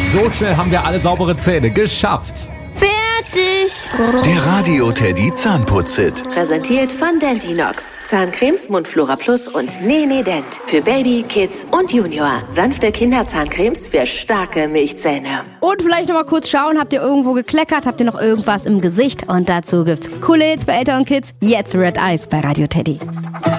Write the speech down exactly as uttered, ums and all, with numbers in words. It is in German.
So schnell haben wir alle saubere Zähne geschafft. Fertig. Der Radio Teddy Zahnputz-Hit. Präsentiert von Dentinox. Zahncremes, Mundflora Plus und Nene Dent. Für Baby, Kids und Junior. Sanfte Kinderzahncremes für starke Milchzähne. Und vielleicht noch mal kurz schauen, habt ihr irgendwo gekleckert, habt ihr noch irgendwas im Gesicht? Und dazu gibt's coole Hits für Eltern und Kids. Jetzt Red Eyes bei Radio Teddy.